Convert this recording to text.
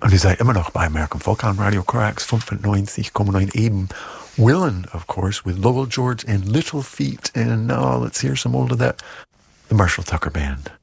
Und ihr seid immer noch bei American Volkan Radio Corax 95,9 eben. Willen, of course, with Lowell George and Little Feat. And now let's hear some more of that. The Marshall Tucker Band.